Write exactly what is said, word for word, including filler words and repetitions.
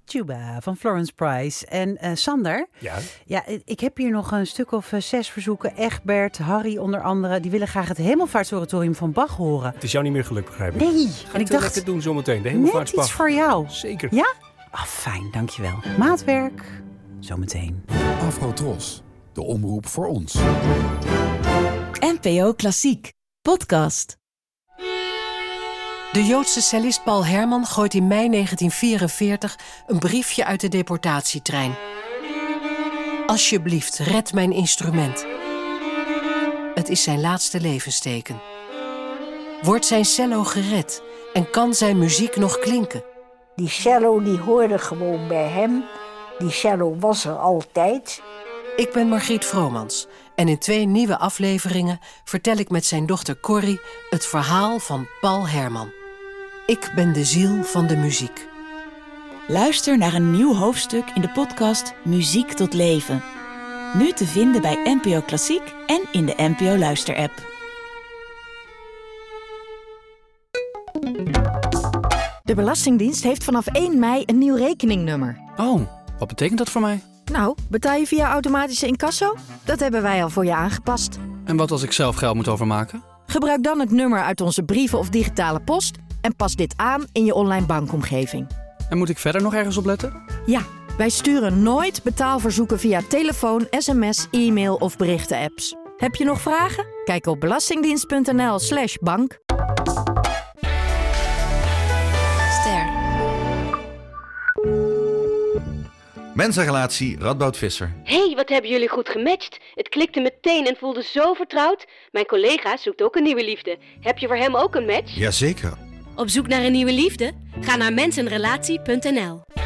Tuba van Florence Price. En uh, Sander, ja? Ja, ik heb hier nog een stuk of uh, zes verzoeken. Egbert, Harry onder andere, die willen graag het Hemelvaartsoratorium van Bach horen. Het is jou niet meer gelukt, begrijp ik. Nee. Ga en ik ik dacht, lekker doen zometeen, de net Hemelvaartsbach. iets voor jou. Zeker. Ja? Ah, oh, fijn, dankjewel. Maatwerk, zometeen. Afrotros, de omroep voor ons. N P O Klassiek, podcast. De Joodse cellist Paul Herman gooit in mei negentien vierenveertig een briefje uit de deportatietrein. Alsjeblieft, red mijn instrument. Het is zijn laatste levensteken. Wordt zijn cello gered en kan zijn muziek nog klinken? Die cello die hoorde gewoon bij hem. Die cello was er altijd. Ik ben Margriet Vromans en in twee nieuwe afleveringen vertel ik met zijn dochter Corrie het verhaal van Paul Herman. Ik ben de ziel van de muziek. Luister naar een nieuw hoofdstuk in de podcast Muziek tot Leven. Nu te vinden bij N P O Klassiek en in de N P O Luister-app. De Belastingdienst heeft vanaf één mei een nieuw rekeningnummer. Oh, wat betekent dat voor mij? Nou, betaal je via automatische incasso? Dat hebben wij al voor je aangepast. En wat als ik zelf geld moet overmaken? Gebruik dan het nummer uit onze brieven of digitale post en pas dit aan in je online bankomgeving. En moet ik verder nog ergens op letten? Ja, wij sturen nooit betaalverzoeken via telefoon, sms, e-mail of berichten-apps. Heb je nog vragen? Kijk op belastingdienst.nl slash bank. Ster. Mensenrelatie, Radboud Visser. Hé, hey, wat hebben jullie goed gematcht. Het klikte meteen en voelde zo vertrouwd. Mijn collega zoekt ook een nieuwe liefde. Heb je voor hem ook een match? Jazeker. Op zoek naar een nieuwe liefde? Ga naar mensenrelatie punt n l.